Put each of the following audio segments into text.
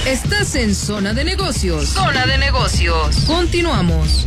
Estás en Zona de Negocios. Zona de Negocios. Continuamos.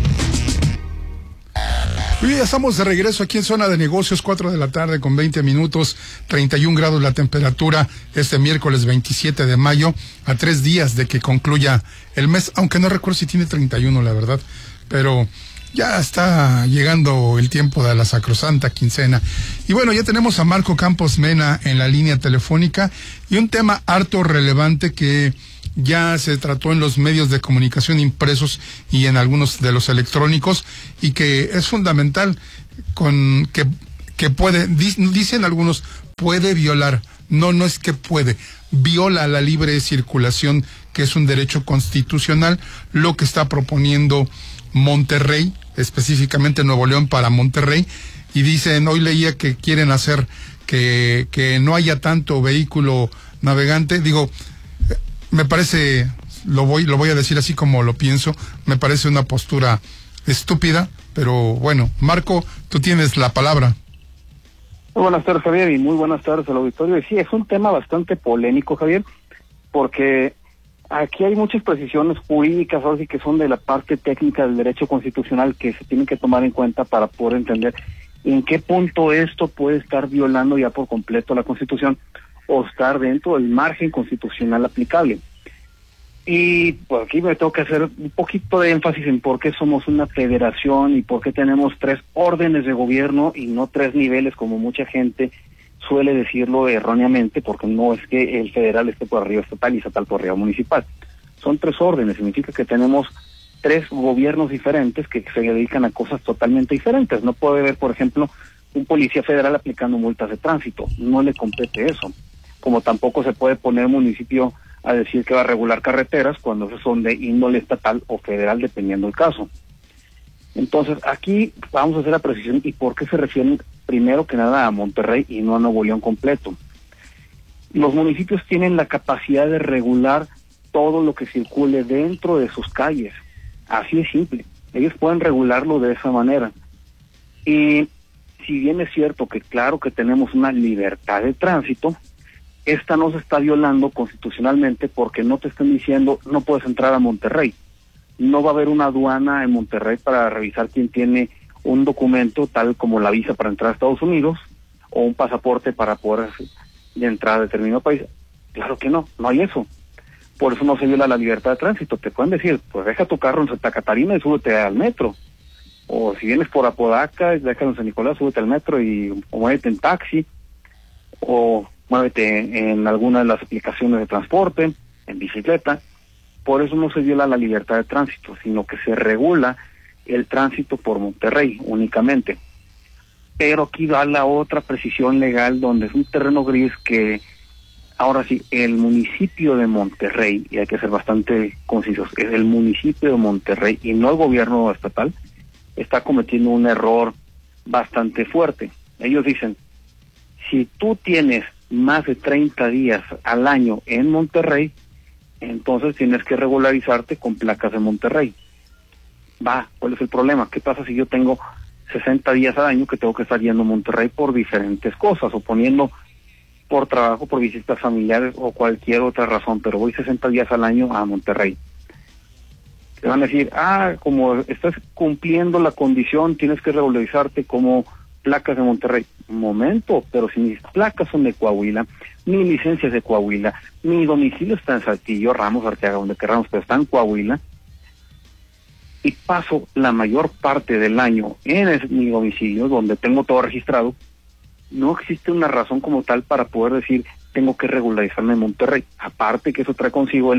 Hoy ya estamos de regreso aquí en Zona de Negocios, 4 de la tarde con 20 minutos, 31 grados la temperatura este miércoles 27 de mayo, a 3 días de que concluya el mes, aunque no recuerdo si tiene 31, la verdad, pero ya está llegando el tiempo de la sacrosanta quincena. Y bueno, ya tenemos a Marco Campos Mena en la línea telefónica y un tema harto relevante que ya se trató en los medios de comunicación impresos y en algunos de los electrónicos, y que es fundamental, con que puede, dicen algunos, puede violar, no es que puede, viola la libre circulación, que es un derecho constitucional, lo que está proponiendo Monterrey, específicamente Nuevo León para Monterrey, y dicen, hoy leía que quieren hacer que no haya tanto vehículo navegante. Digo, me parece, lo voy a decir así como lo pienso, me parece una postura estúpida, pero bueno, Marco, tú tienes la palabra. Muy buenas tardes, Javier, y muy buenas tardes al auditorio. Y sí, es un tema bastante polémico, Javier, porque aquí hay muchas precisiones jurídicas, ahora sí que son de la parte técnica del derecho constitucional, que se tienen que tomar en cuenta para poder entender en qué punto esto puede estar violando ya por completo la Constitución o estar dentro del margen constitucional aplicable. Y pues aquí me tengo que hacer un poquito de énfasis en por qué somos una federación y por qué tenemos 3 órdenes de gobierno y no 3 niveles, como mucha gente suele decirlo erróneamente, porque no es que el federal esté por arriba estatal y estatal por arriba municipal. Son 3 órdenes, significa que tenemos 3 gobiernos diferentes que se dedican a cosas totalmente diferentes. No puede haber, por ejemplo, un policía federal aplicando multas de tránsito, no le compete eso. Como tampoco se puede poner municipio a decir que va a regular carreteras cuando esos son de índole estatal o federal, dependiendo del caso. Entonces, aquí vamos a hacer la precisión y por qué se refieren primero que nada a Monterrey y no a Nuevo León completo. Los municipios tienen la capacidad de regular todo lo que circule dentro de sus calles. Así es simple. Ellos pueden regularlo de esa manera. Y si bien es cierto que claro que tenemos una libertad de tránsito, esta no se está violando constitucionalmente porque no te están diciendo no puedes entrar a Monterrey. No va a haber una aduana en Monterrey para revisar quién tiene un documento tal como la visa para entrar a Estados Unidos o un pasaporte para poder entrar a determinado país. Claro que no hay eso. Por eso no se viola la libertad de tránsito. Te pueden decir, pues deja tu carro en Santa Catarina y súbete al metro. O si vienes por Apodaca, déjalo en San Nicolás, súbete al metro o muévete en taxi. O muévete en alguna de las aplicaciones de transporte, en bicicleta. Por eso no se viola la libertad de tránsito, sino que se regula el tránsito por Monterrey únicamente. Pero aquí va la otra precisión legal, donde es un terreno gris que, ahora sí, el municipio de Monterrey, y hay que ser bastante concisos, es el municipio de Monterrey y no el gobierno estatal, está cometiendo un error bastante fuerte. Ellos dicen, si tú tienes más de 30 días al año en Monterrey, entonces tienes que regularizarte con placas de Monterrey. ¿Cuál es el problema? ¿Qué pasa si yo tengo 60 días al año que tengo que estar yendo a Monterrey por diferentes cosas, o poniendo por trabajo, por visitas familiares o cualquier otra razón, pero voy 60 días al año a Monterrey? Te van a decir, como estás cumpliendo la condición, tienes que regularizarte como placas de Monterrey. Un momento, pero si mis placas son de Coahuila, mi licencia es de Coahuila, mi domicilio está en Saltillo, Ramos, Arteaga, donde queramos, pero está en Coahuila, y paso la mayor parte del año en mi domicilio, donde tengo todo registrado, no existe una razón como tal para poder decir, tengo que regularizarme en Monterrey. Aparte que eso trae consigo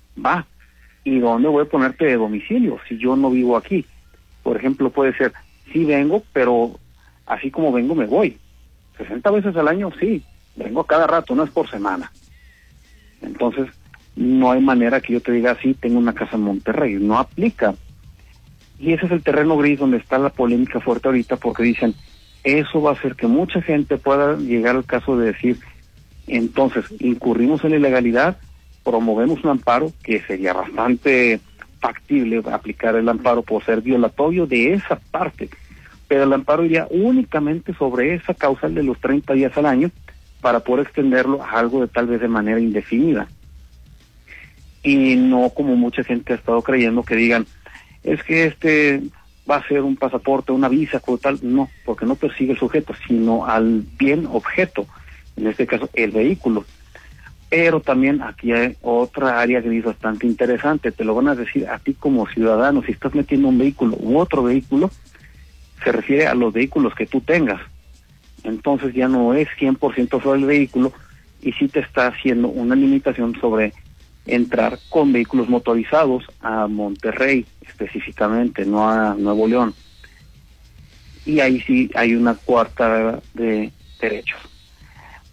¿y dónde voy a ponerte de domicilio si yo no vivo aquí? Por ejemplo, puede ser, sí vengo, pero así como vengo me voy. 60 veces al año, sí, vengo a cada rato, no es por semana. Entonces, no hay manera que yo te diga, sí, tengo una casa en Monterrey, no aplica. Y ese es el terreno gris donde está la polémica fuerte ahorita, porque dicen, eso va a hacer que mucha gente pueda llegar al caso de decir, entonces, incurrimos en la ilegalidad, promovemos un amparo, que sería bastante factible aplicar el amparo por ser violatorio de esa parte, pero el amparo iría únicamente sobre esa causal de los 30 días al año para poder extenderlo a algo de tal vez de manera indefinida. y no como mucha gente ha estado creyendo que digan, es que va a ser un pasaporte, una visa, como tal. No, porque no persigue el sujeto, sino al bien objeto, en este caso el vehículo. Pero también aquí hay otra área gris bastante interesante, te lo van a decir a ti como ciudadano, si estás metiendo un vehículo u otro vehículo, se refiere a los vehículos que tú tengas. Entonces ya no es 100% sobre el vehículo, y sí te está haciendo una limitación sobre entrar con vehículos motorizados a Monterrey específicamente, no a Nuevo León. Y ahí sí hay una coartada de derechos.